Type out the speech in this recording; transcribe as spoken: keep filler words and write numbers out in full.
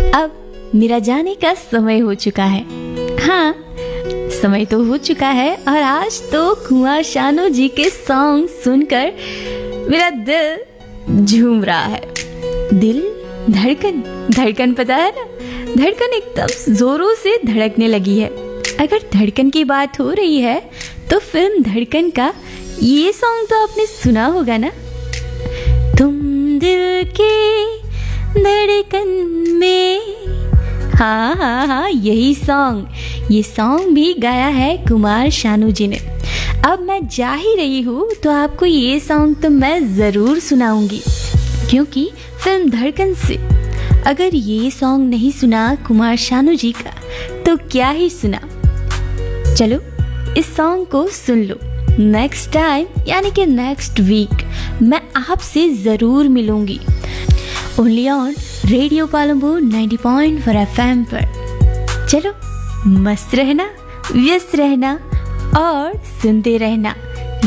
अब मेरा जाने का समय हो चुका है। हाँ, समय तो हो चुका है और आज तो कुमार शानू जी के सॉन्ग सुनकर मेरा दिल झूम रहा है। दिल धड़कन धड़कन पता है ना, धड़कन एकदम जोरों से धड़कने लगी है। अगर धड़कन की बात हो रही है तो फिल्म धड़कन का ये सॉन्ग तो आपने सुना होगा ना। तुम दिल के धड़कन में, हाँ हाँ हाँ यही सॉन्ग। ये सॉन्ग भी गाया है कुमार शानू जी ने। अब मैं जा ही रही हूँ तो आपको ये सॉन्ग तो मैं ज़रूर सुनाऊंगी, क्योंकि फिल्म धड़कन से अगर ये सॉन्ग नहीं सुना कुमार शानू जी का तो क्या ही सुना। चलो इस सॉन्ग को सुन लो। नेक्स्ट टाइम यानी कि नेक्स्ट वीक मैं आपसे ज़रूर मिलूंगी only on radio Colombo ninety point four F M पर। चलो मस्त रहना, व्यस्त रहना और सुनते रहना।